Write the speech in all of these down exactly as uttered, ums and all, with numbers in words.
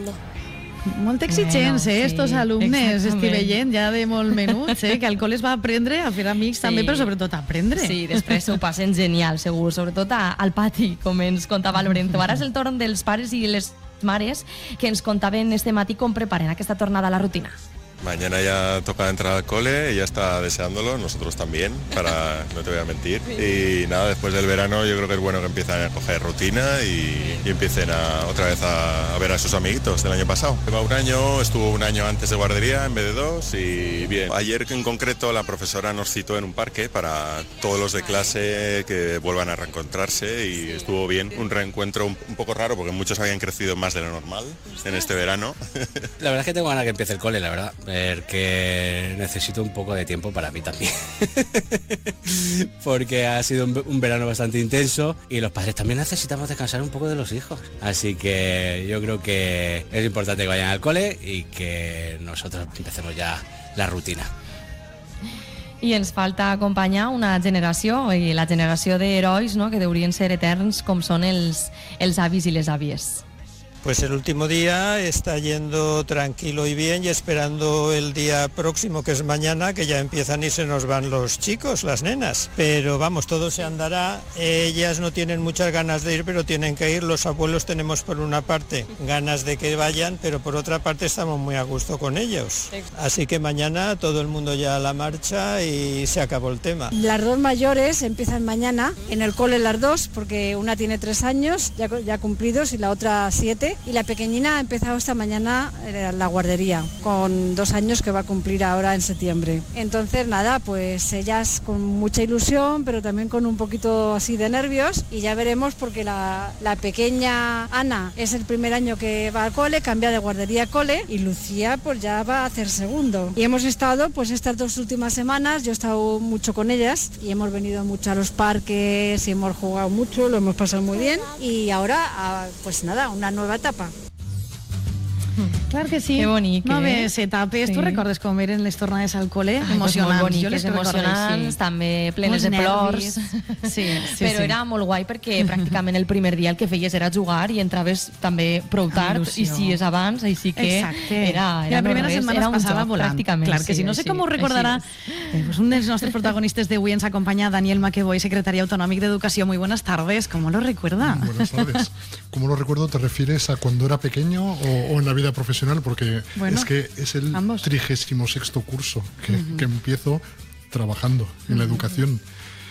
aprendo. Molt exigents, Bueno, eh, sí, estos alumnes, exactament. estic veient ja de molt menuts, eh, que al col·le es va aprendre a fer amics Sí. també, però sobretot a aprendre. Sí, després ho passen genial, segur, sobretot a, al pati, com ens contava el Lorenzo. Ara és el torn dels pares i les mares que ens contaven este matí com preparen aquesta tornada a la rutina. Mañana ya toca entrar al cole, ella está deseándolo, nosotros también, para no te voy a mentir. Y nada, después del verano yo creo que es bueno que empiecen a coger rutina y, y empiecen a, otra vez a, a ver a sus amiguitos del año pasado. Lleva un año, estuvo un año antes de guardería en vez de dos y bien. Ayer en concreto la profesora nos citó en un parque para todos los de clase que vuelvan a reencontrarse y estuvo bien. Un reencuentro un, un poco raro porque muchos habían crecido más de lo normal en este verano. La verdad es que tengo ganas que empiece el cole, la verdad. Porque necesito un poco de tiempo para mí también. Porque ha sido un, un verano bastante intenso y los padres también necesitamos descansar un poco de los hijos. Así que yo creo que es importante que vayan al cole y que nosotros empecemos ya la rutina. I ens falta acompanyar una generació, i la generació d'herois, no?, que deurien ser eterns, com són els, els avis i les àvies. Pues el último día está yendo tranquilo y bien y esperando el día próximo, que es mañana, que ya empiezan y se nos van los chicos, las nenas. Pero vamos, todo se andará. Ellas no tienen muchas ganas de ir, pero tienen que ir. Los abuelos tenemos por una parte ganas de que vayan, pero por otra parte estamos muy a gusto con ellos. Así que mañana todo el mundo ya a la marcha y se acabó el tema. Las dos mayores empiezan mañana en el cole, las dos, porque una tiene tres años ya, ya cumplidos y la otra siete. Y la pequeñina ha empezado esta mañana la guardería, con dos años que va a cumplir ahora en septiembre. Entonces nada, pues ellas con mucha ilusión, pero también con un poquito así de nervios, y ya veremos porque la, la pequeña Ana es el primer año que va al cole, cambia de guardería a cole, y Lucía pues ya va a hacer segundo. Y hemos estado pues estas dos últimas semanas, yo he estado mucho con ellas y hemos venido mucho a los parques y hemos jugado mucho, lo hemos pasado muy bien, y ahora pues nada, una nueva etapa. Clar que sí. Que bonic, eh? Noves etapes. Sí. Tu recordes com eren les tornades al col·le? Ai, Emocionants. Pues molt Jo les boniques, recordo, emocionants, sí. també plenes Molts de plors. nervis. Sí, sí, Però sí. era molt guai perquè pràcticament el primer dia el que feies era jugar i entraves també prou tard, il·lusió. i si és abans, així que Exacte. era, I era la primera no res, setmana era es un passava joc, volant. pràcticament. Clar que sí, no sé així, com ho recordarà. així Eh, pues un dels nostres protagonistes d'avui ens acompanya, Daniel Maqueboy, secretario autonómico de Educación. Muy buenas tardes. ¿Cómo lo recuerda? Buenas tardes. ¿Cómo lo recuerdo? ¿Te refieres a cuando era pequeño o, o en la vida profesional? Porque Bueno, es que es el ambos. trigésimo sexto curso que, uh-huh. que empiezo trabajando en la educación.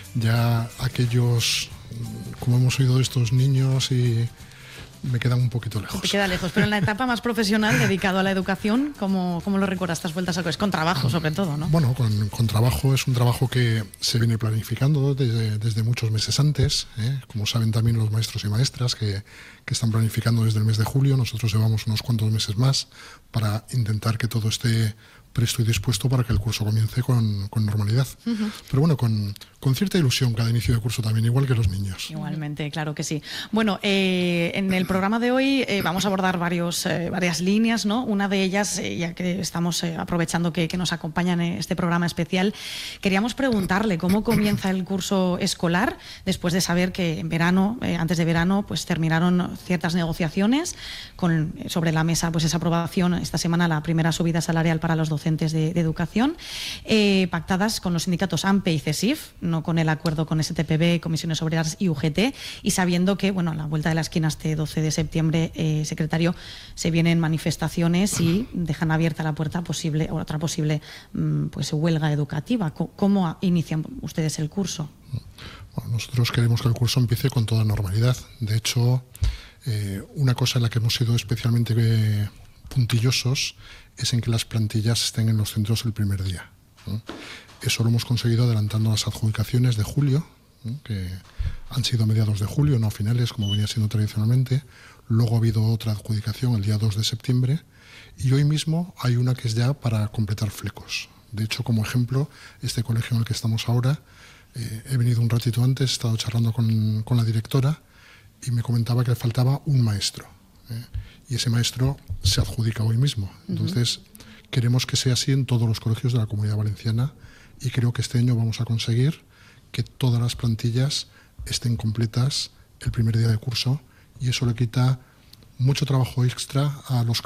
Ya aquellos, como hemos oído de estos niños, y me quedan un poquito lejos. Te queda lejos, pero en la etapa más profesional, dedicado a la educación, ¿cómo, cómo lo recuerdas estas vueltas al cole? Con trabajo, sobre todo, ¿no? Bueno, con, con trabajo. Es un trabajo que se viene planificando desde, desde muchos meses antes, ¿eh? Como saben también los maestros y maestras que, que están planificando desde el mes de julio. Nosotros llevamos unos cuantos meses más para intentar que todo esté presto y dispuesto para que el curso comience con, con normalidad. Uh-huh. Pero bueno, con, con cierta ilusión cada inicio de curso también, igual que los niños. Igualmente, claro que sí. Bueno, eh, en el programa de hoy eh, vamos a abordar varios, eh, varias líneas, ¿no? Una de ellas, eh, ya que estamos eh, aprovechando que, que nos acompañan en este programa especial, queríamos preguntarle cómo comienza el curso escolar después de saber que en verano, eh, antes de verano, pues terminaron ciertas negociaciones con sobre la mesa, pues esa aprobación esta semana, la primera subida salarial para los docentes de, de educación, eh, pactadas con los sindicatos A M P E y CESIF, no con el acuerdo con S T P B, Comisiones Obreras y U G T, y sabiendo que, bueno, a la vuelta de la esquina este doce de septiembre, eh, secretario, se vienen manifestaciones y dejan abierta la puerta a posible, o otra posible pues huelga educativa. ¿Cómo inician ustedes el curso? Bueno, nosotros queremos que el curso empiece con toda normalidad. De hecho, eh, una cosa en la que hemos sido especialmente eh, puntillosos es en que las plantillas estén en los centros el primer día, ¿no? Eso lo hemos conseguido adelantando las adjudicaciones de julio, ¿no? Que han sido a mediados de julio, no a finales, como venía siendo tradicionalmente. Luego ha habido otra adjudicación el día dos de septiembre y hoy mismo hay una que es ya para completar flecos. De hecho, como ejemplo, este colegio en el que estamos ahora, eh, he venido un ratito antes, he estado charlando con, con la directora y me comentaba que le faltaba un maestro, ¿eh? Y ese maestro se adjudica hoy mismo. Entonces, uh-huh. queremos que sea así en todos los colegios de la Comunidad Valenciana y creo que este año vamos a conseguir que todas las plantillas estén completas el primer día de curso y eso le quita mucho trabajo extra a los